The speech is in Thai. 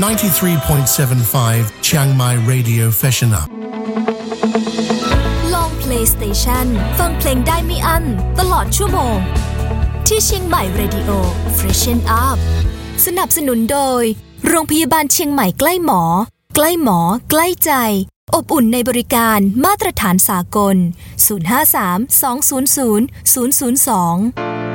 93.75 Chiang Mai Radio Freshen Up ลอง PlayStation ฟังเพลงได้ไม่อั้นตลอดชั่วโมงที่เชียงใหม่ Radio Freshen Up สนับสนุนโดยโรงพยาบาลเชียงใหม่ใกล้หมอใกล้หมอใกล้ใจอบอุ่นในบริการมาตรฐานสากล053 200 002